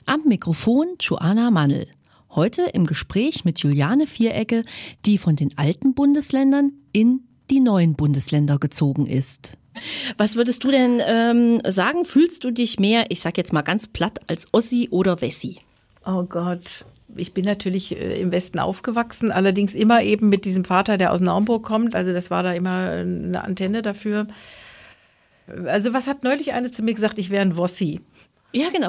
Am Mikrofon Joanna Mannl. Heute im Gespräch mit Juliane Vierecke, die von den alten Bundesländern in die neuen Bundesländer gezogen ist. Was würdest du denn sagen? Fühlst du dich mehr, ich sag jetzt mal ganz platt, als Ossi oder Wessi? Oh Gott, ich bin natürlich im Westen aufgewachsen, allerdings immer eben mit diesem Vater, der aus Naumburg kommt. Also das war da immer eine Antenne dafür. Also was hat neulich eine zu mir gesagt, ich wäre ein Wossi. Ja, genau.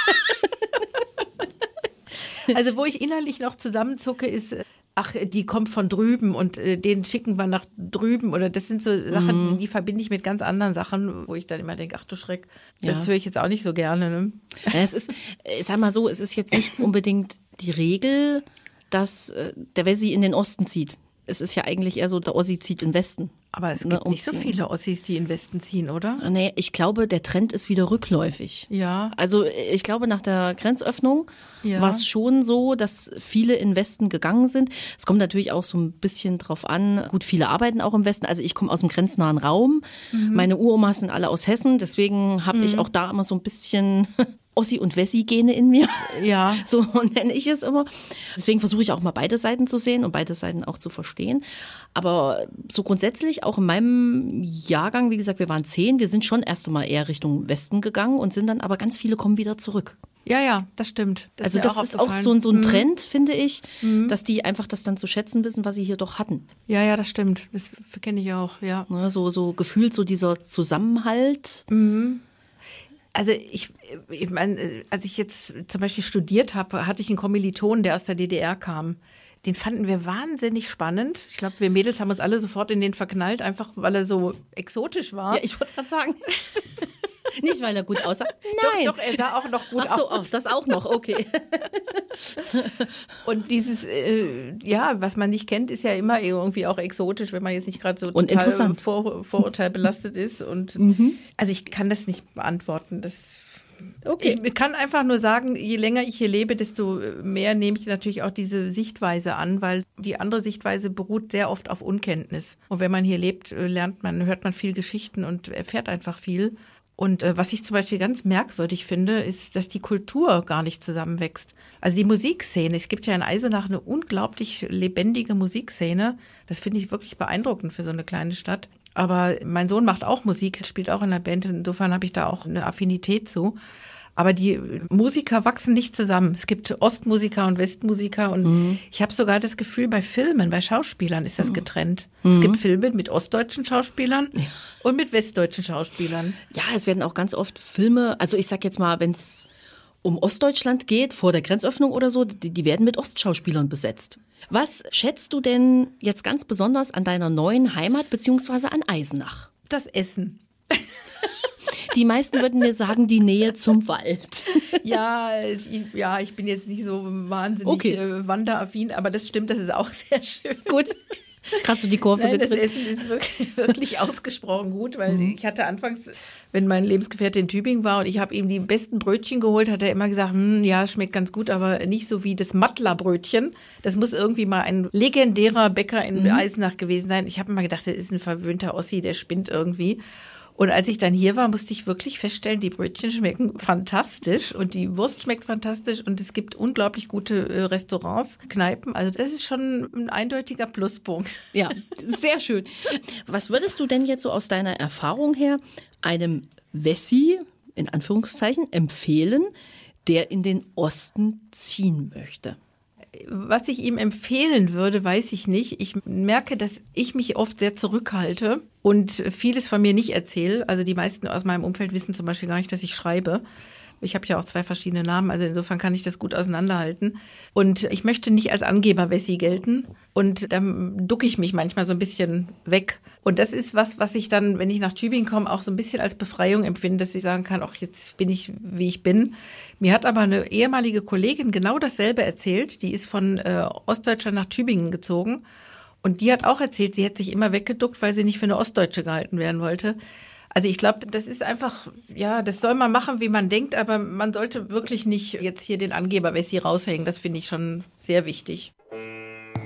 Also wo ich innerlich noch zusammenzucke, ist, ach, die kommt von drüben und den schicken wir nach drüben. Oder das sind so Sachen, die verbinde ich mit ganz anderen Sachen, wo ich dann immer denke, ach du Schreck, das höre ich jetzt auch nicht so gerne. Ne? Ja, es ist, ich sag mal so, es ist jetzt nicht unbedingt die Regel, dass der Wessi in den Osten zieht. Es ist ja eigentlich eher so, der Ossi zieht in den Westen. Aber es gibt nicht so viele Ossis, die in den Westen ziehen, oder? Nee, ich glaube, der Trend ist wieder rückläufig. Ja. Also ich glaube, nach der Grenzöffnung war es schon so, dass viele in den Westen gegangen sind. Es kommt natürlich auch so ein bisschen drauf an. Gut, viele arbeiten auch im Westen. Also ich komme aus dem grenznahen Raum. Meine Uromas sind alle aus Hessen. Deswegen habe ich auch da immer so ein bisschen Ossi- und Wessi-Gene in mir. Ja. So nenne ich es immer. Deswegen versuche ich auch mal beide Seiten zu sehen und beide Seiten auch zu verstehen. Aber so grundsätzlich, auch in meinem Jahrgang, wie gesagt, wir waren 10, wir sind schon erst einmal eher Richtung Westen gegangen und sind dann, aber ganz viele kommen wieder zurück. Ja, das stimmt. Das ist auch so ein Trend, finde ich, dass die einfach das dann zu schätzen wissen, was sie hier doch hatten. Ja, das stimmt. Das kenne ich auch, ja. So gefühlt so dieser Zusammenhalt. Also ich meine, als ich jetzt zum Beispiel studiert habe, hatte ich einen Kommilitonen, der aus der DDR kam. Den fanden wir wahnsinnig spannend. Ich glaube, wir Mädels haben uns alle sofort in den verknallt, einfach weil er so exotisch war. Ja, ich wollte es gerade sagen. Nicht, weil er gut aussah. Nein. Doch, er sah auch noch gut aus. Ach so, das auch noch, okay. Und dieses, was man nicht kennt, ist ja immer irgendwie auch exotisch, wenn man jetzt nicht gerade so und total vorurteilbelastet ist. Und also ich kann das nicht beantworten. Okay. Ich kann einfach nur sagen, je länger ich hier lebe, desto mehr nehme ich natürlich auch diese Sichtweise an, weil die andere Sichtweise beruht sehr oft auf Unkenntnis. Und wenn man hier lebt, hört man viel Geschichten und erfährt einfach viel. Und was ich zum Beispiel ganz merkwürdig finde, ist, dass die Kultur gar nicht zusammenwächst. Also die Musikszene, es gibt ja in Eisenach eine unglaublich lebendige Musikszene. Das finde ich wirklich beeindruckend für so eine kleine Stadt. Aber mein Sohn macht auch Musik, spielt auch in der Band. Insofern habe ich da auch eine Affinität zu. Aber die Musiker wachsen nicht zusammen. Es gibt Ostmusiker und Westmusiker. Und ich habe sogar das Gefühl, bei Filmen, bei Schauspielern ist das getrennt. Es gibt Filme mit ostdeutschen Schauspielern und mit westdeutschen Schauspielern. Ja, es werden auch ganz oft Filme, also ich sag jetzt mal, wenn es um Ostdeutschland geht, vor der Grenzöffnung oder so, die werden mit Ostschauspielern besetzt. Was schätzt du denn jetzt ganz besonders an deiner neuen Heimat beziehungsweise an Eisenach? Das Essen. Die meisten würden mir sagen, die Nähe zum Wald. Ja, ich bin jetzt nicht so wahnsinnig wanderaffin, aber das stimmt, das ist auch sehr schön. Gut. Kannst du die Kurve Nein, das Essen ist wirklich ausgesprochen gut, weil ich hatte anfangs, wenn mein Lebensgefährte in Tübingen war und ich habe ihm die besten Brötchen geholt, hat er immer gesagt, ja, schmeckt ganz gut, aber nicht so wie das Mattler-Brötchen. Das muss irgendwie mal ein legendärer Bäcker in Eisenach gewesen sein. Ich habe immer gedacht, das ist ein verwöhnter Ossi, der spinnt irgendwie. Und als ich dann hier war, musste ich wirklich feststellen, die Brötchen schmecken fantastisch und die Wurst schmeckt fantastisch und es gibt unglaublich gute Restaurants, Kneipen. Also das ist schon ein eindeutiger Pluspunkt. Ja, sehr schön. Was würdest du denn jetzt so aus deiner Erfahrung her einem Wessi, in Anführungszeichen, empfehlen, der in den Osten ziehen möchte? Was ich ihm empfehlen würde, weiß ich nicht. Ich merke, dass ich mich oft sehr zurückhalte und vieles von mir nicht erzähle. Also die meisten aus meinem Umfeld wissen zum Beispiel gar nicht, dass ich schreibe. Ich habe ja auch 2 verschiedene Namen, also insofern kann ich das gut auseinanderhalten. Und ich möchte nicht als Angeber-Wessi gelten. Und dann ducke ich mich manchmal so ein bisschen weg. Und das ist was ich dann, wenn ich nach Tübingen komme, auch so ein bisschen als Befreiung empfinde, dass ich sagen kann, ach, jetzt bin ich, wie ich bin. Mir hat aber eine ehemalige Kollegin genau dasselbe erzählt. Die ist von Ostdeutschland nach Tübingen gezogen. Und die hat auch erzählt, sie hätte sich immer weggeduckt, weil sie nicht für eine Ostdeutsche gehalten werden wollte. Also ich glaube, das ist einfach, ja, das soll man machen, wie man denkt, aber man sollte wirklich nicht jetzt hier den Angeber-Wessi raushängen. Das finde ich schon sehr wichtig.